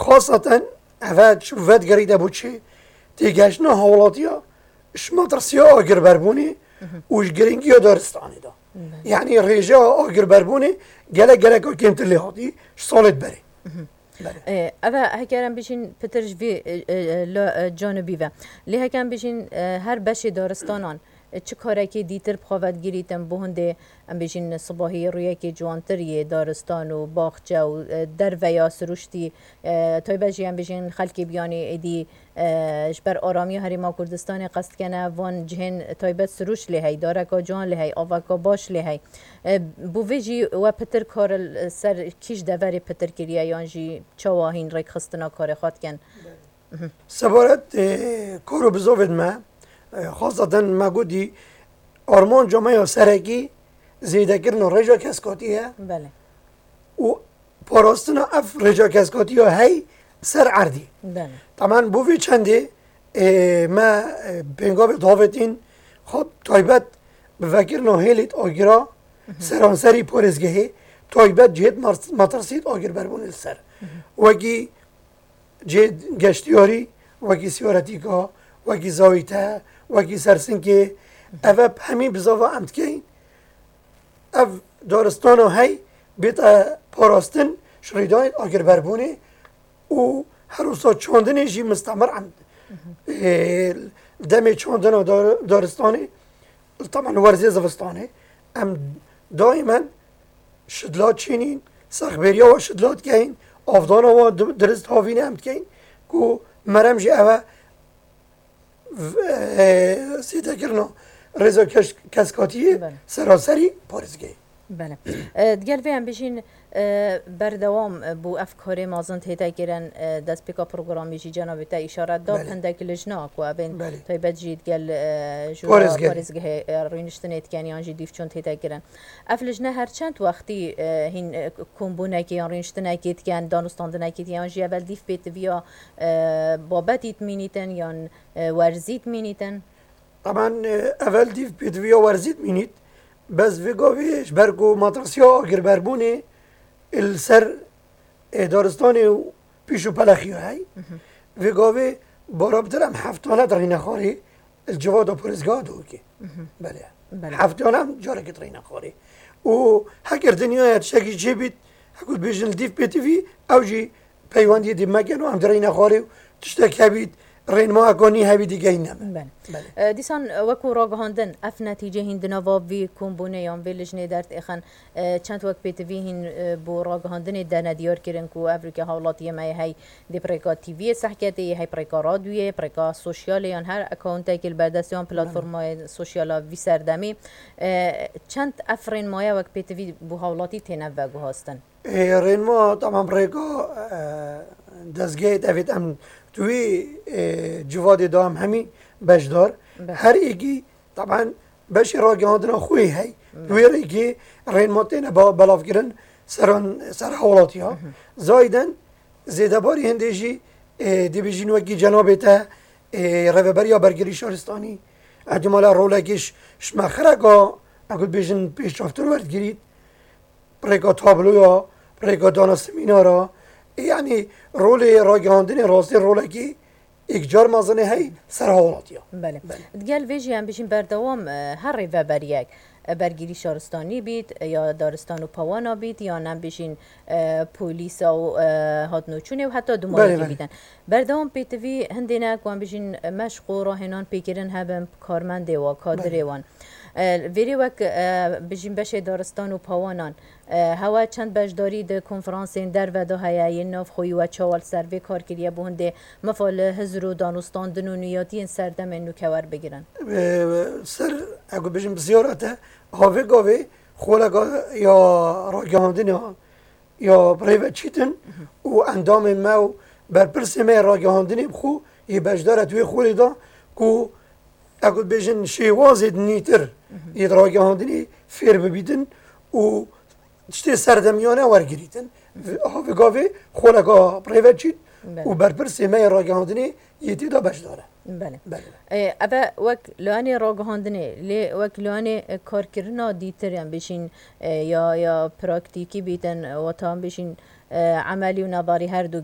خاصة أفاد شوفات قريدة بوتشي تيجاشنا هولاتيا شمطرسيا آجر بربوني وش قرينجيا دارستاني دا يعني الرجاء آجر بربوني جلا كنت اللي هادي صالت بري أبا هكذا بيجين بترج في جانبي و ليه هكذا بيجين هر بشي دارستانان چه کاری که دیتر بخواد گیریتن بهنده ام بیشین صباحی روی که جوانتری دارستان و باغچه و در و یا سروشتی توی بچی ام بیشین خلکی بیانی ایدی جبر آرامی هری ما کردستان قصد کنه وان جهن توی بچ سروش لهی داره که جان لهی آوکا باش لهی بویجی و پتر کار سر کیش دوری پتر کریه یانجی چواهین ریک خستنا کار خود کن سبارت کارو بزود ما خاصة ما قدي أرمان جمعية سرقي زيادة كرنا رجا كاسكاتية بله و باراستنا اف رجا كاسكاتية هاي سر عردي بله طبعا بوفي چنده ما بنقابة داوتين خب تايبت بفكرنا هيلت آگرا سرانسري پارزگهه تايبت جهت مطرسيت آگر بربون السر وكي جهت گشتياري وكي سيارتيكا وكي زاويتا وكي سرسنكي أف همي بزاوة عمتكين أف دارستانو هاي بيتا باراستن شريداين آگر بربوني و هروسا چاندنه جي مستمر عمد دمي چاندنه دارستاني طبعا ورزي زفستاني ام دائما شدلات چينين سخبريا و شدلات كين افدانا و درست هاوين عمد كين كو مرم جي اوه سيدا كرنا رزا كسكاتي سراسري پارزگي بله دیگر ویم بیشین بردوام بو افکاری مازن تیتا گیرن دست پیکا پروگرامی جی جنابی تا اشاره داد هندک لجنا کو ابن تای بجید گل جو پارزگه رینشتنیت کنی آنجی دیف چون تیتا گیرن اف لجنا هر چند وقتی هین کمبونه کی رینشتنه کیت کن دانستاندنه کیت آنجی اول دیف بیت ویا بابتیت مینیتن یا ورزیت مینیتن طبعا اول دیف بیت ویا ورزیت مینیت بس في قويش بركو مطرسيا آگر بربوني السر دارستاني بيشو بلخيو هاي في قوي بارابترم حفتانه درين خاري الجواد وبرزقا دوكي بله حفتانه جارك درين خاري و هكر دنيا شكي جيبت هكو بيجن ديف بيتي في او جي بيواندي دي مكان وهم درين خاري تشتك هبيت رين ما اكوني هبي دیگه اینم بله دیسان وکو راگهاندن اف نتیجه هندنا و وی کمبونه یان وی لجنه درت اخن چند وقت بیت وی هن بو راگهاندن دنا دیار کرن کو افریقا حالاتیه ما هی دی پریکا تی وی صحکتی هی پریکا رادیو پریکا سوشیال یان هر اکانت کل بردستیان پلتفرم سوشیال وی سردمی چند افرین مایا وقت بیت وی بو حالاتی تنوع گو هستن رین ما طبعا پریکا دزگیت افیت ام توی جواد دام همین بشدار هر ایگی طبعا بش راگهاندنا خوی هی توی ایگی رین ماتین با بلاف گرن سر حوالاتی ها زایدن زیده باری هندیجی دی بیجین وکی جنابه تا روبری یا برگری شهرستانی احتمالا رولکش شمخرگا اگل بیجین پیش افتر ورد گرید پریکا تابلویا پریکا دانا سمینارا يعني رول راگهاندن راستی روله کی اکجار مازنه هی سر حالاتیا بله دگل ویجی هم بیشین بردوام هر ریوه بریک برگیری شهرستانی بید یا دارستان و پوانا بید یا نم بیشین پولیس و هاتنوچونه و حتی دومایی بیدن بردوام پیتوی هندینه کوان بیشین مشقو راهنان پیکرن هبم کارمنده و کادره وان ویری وک بیشین بشه دارستان و پوانان هوا چند بجداری ده کنفرانسین در و ده هیای ناف خوی و چوال سروی کار کریه بونده مفال هزر و دانستان دنونیاتی این سردم اینو کور بگیرن سر اگه بیشین بزیارته هاوی گاوی خولگا یا راگهاندن یا پریوت چیتن و اندام ما برپرس ما راگهاندن بخو یه بجداره توی خولی دا که اگه بیشین شیوازید نیتر یه راگهاندنی فیر ببیدن و تشتي سردميانه ورگریتن هاوی گاوی خولگا پریوت چید و برپرس ما راگهاندنی یتی دا بجداره بله ابا وک لانی راگهاندنه لی وک لانی کارکرنا دیترین بشین یا پراکتیکی بیتن و تام بشین عملی و نظری هر دو